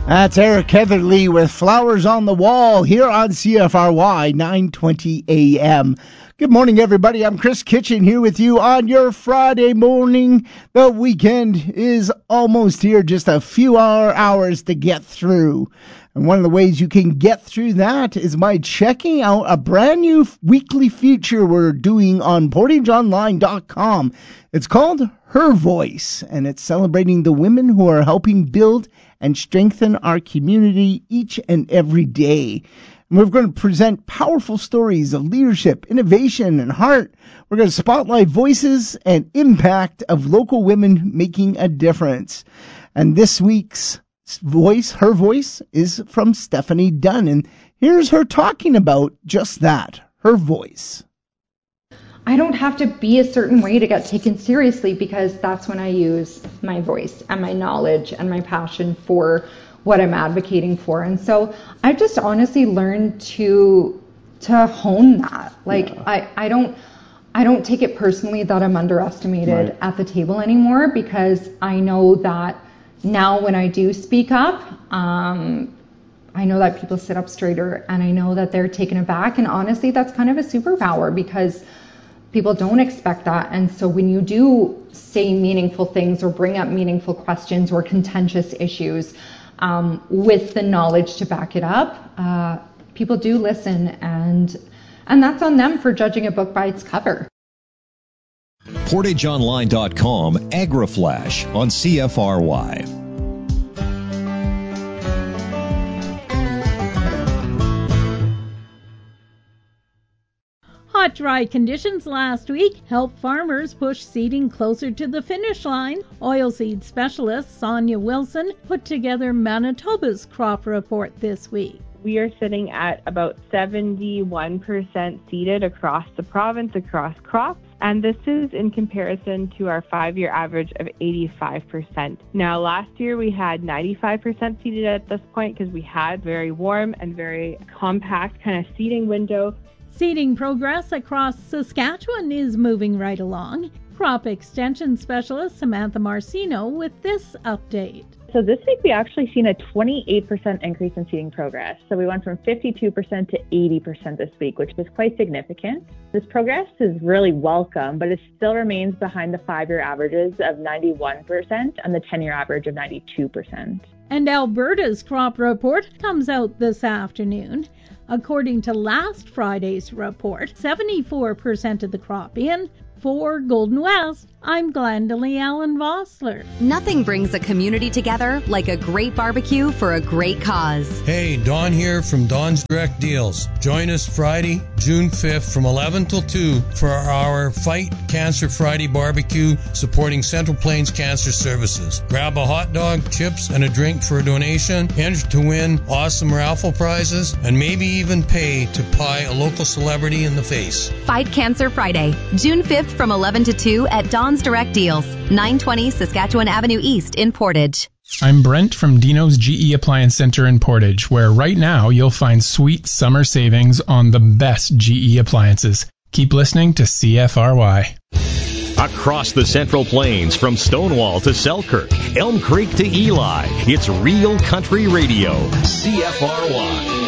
That's Eric Heatherly with Flowers on the Wall here on CFRY 920 AM. Good morning, everybody. I'm Chris Kitchen here with you on your Friday morning. The weekend is almost here, just a few hours to get through. And one of the ways you can get through that is by checking out a brand new weekly feature we're doing on PortageOnline.com. It's called Her Voice, and it's celebrating the women who are helping build and strengthen our community each and every day. And we're going to present powerful stories of leadership, innovation, and heart. We're going to spotlight voices and impact of local women making a difference. And this week's voice, Her Voice, is from Stephanie Dunn. And here's her talking about just that, her voice. I don't have to be a certain way to get taken seriously, because that's when I use my voice and my knowledge and my passion for what I'm advocating for. And so I've just honestly learned to hone that. I don't take it personally that I'm underestimated at the table anymore, because I know that now when I do speak up, I know that people sit up straighter, and I know that they're taken aback. And honestly, that's kind of a superpower, because people don't expect that. And so when you do say meaningful things or bring up meaningful questions or contentious issues with the knowledge to back it up, people do listen, and that's on them for judging a book by its cover. PortageOnline.com AgriFlash on CFRY. Hot, dry conditions last week helped farmers push seeding closer to the finish line. Oilseed specialist Sonia Wilson put together Manitoba's crop report this week. We are sitting at about 71% seeded across the province, across crops. And this is in comparison to our 5-year average of 85%. Now, last year we had 95% seeded at this point, because we had very warm and very compact kind of seeding window. Seeding progress across Saskatchewan is moving right along. Crop extension specialist Samantha Marcino with this update. So this week we actually seen a 28% increase in seeding progress. So we went from 52% to 80% this week, which is quite significant. This progress is really welcome, but it still remains behind the 5-year averages of 91% and the 10-year average of 92%. And Alberta's crop report comes out this afternoon. According to last Friday's report, 74% of the crop in. For Golden West, I'm Glendalee Allen Vossler. Nothing brings a community together like a great barbecue for a great cause. Hey, Don here from Don's Direct Deals. Join us Friday, June 5th from 11 till 2 for our Fight Cancer Friday barbecue supporting Central Plains Cancer Services. Grab a hot dog, chips, and a drink for a donation. Enter to win awesome raffle prizes and maybe even pay to pie a local celebrity in the face. Fight Cancer Friday, June 5th from 11 to 2 at Don's Direct Deals, 920 Saskatchewan Avenue East in Portage. I'm Brent from Dino's GE Appliance Center in Portage, where right now you'll find sweet summer savings on the best GE appliances. Keep listening to CFRY. Across the Central Plains, from Stonewall to Selkirk, Elm Creek to Eli, it's real country radio. CFRY.